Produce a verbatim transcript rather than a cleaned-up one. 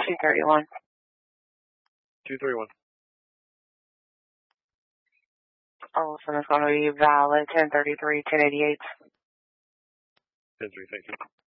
two thirty-one. two thirty-one. Olson is going to be valid ten thirty-three, ten eighty-eight. ten three, thank you.